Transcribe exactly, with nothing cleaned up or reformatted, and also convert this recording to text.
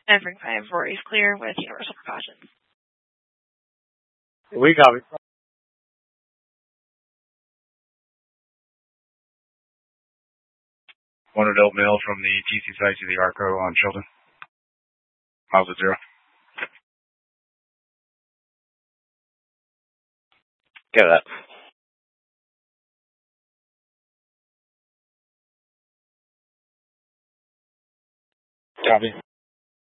Entering five four is clear with universal precautions. We copy. One adult male from the T C site to the ARCO on Sheldon. Miles at zero. Get that. Copy.